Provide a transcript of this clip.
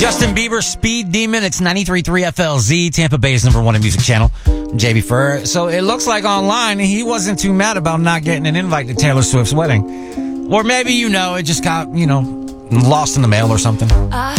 Justin Bieber, Speed Demon. It's 93.3 FLZ, Tampa Bay's #1 in music channel. JB Furr. So it looks like online he wasn't too mad about not getting an invite to Taylor Swift's wedding. Or maybe, it just got, lost in the mail or something.